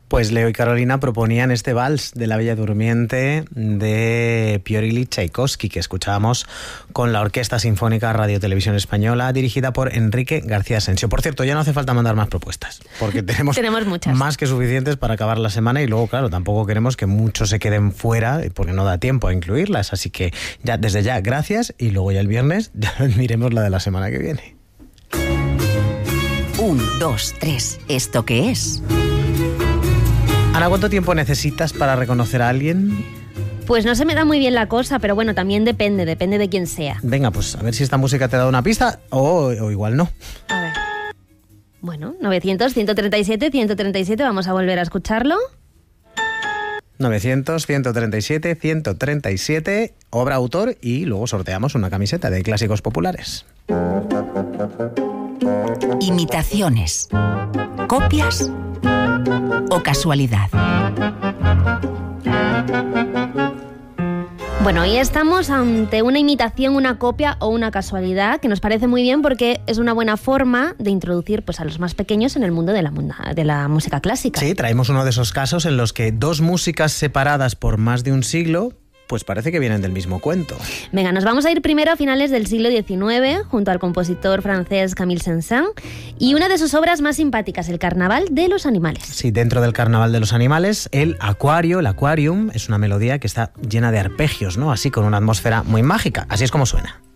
Pues Leo y Carolina proponían este vals de la Bella Durmiente de Piotr Ilich Tchaikovsky, que escuchábamos con la Orquesta Sinfónica Radio Televisión Española, dirigida por Enrique García Asensio. Por cierto, ya no hace falta mandar más propuestas, porque tenemos muchas, más que suficientes para acabar la semana, y luego, claro, tampoco queremos que muchos se queden fuera, porque no da tiempo a incluirlas. Así que ya desde ya, gracias, y luego ya el viernes ya miremos la de la semana que viene. 1, 2, 3. ¿Esto qué es? Ana, ¿cuánto tiempo necesitas para reconocer a alguien? Pues no se me da muy bien la cosa, pero bueno, también depende de quién sea. Venga, pues a ver si esta música te da una pista o igual no. A ver. Bueno, 900-137-137, vamos a volver a escucharlo. 900-137-137, obra autor, y luego sorteamos una camiseta de Clásicos Populares. Imitaciones, copias o casualidad. Bueno, hoy estamos ante una imitación, una copia o una casualidad, que nos parece muy bien porque es una buena forma de introducir pues, a los más pequeños en el mundo de la música clásica. Sí, traemos uno de esos casos en los que dos músicas separadas por más de un siglo, pues parece que vienen del mismo cuento. Venga, nos vamos a ir primero a finales del siglo XIX, junto al compositor francés Camille Saint-Saëns, y una de sus obras más simpáticas, El Carnaval de los Animales. Sí, dentro del Carnaval de los Animales, el Aquarium, es una melodía que está llena de arpegios, ¿no? Así, con una atmósfera muy mágica. Así es como suena.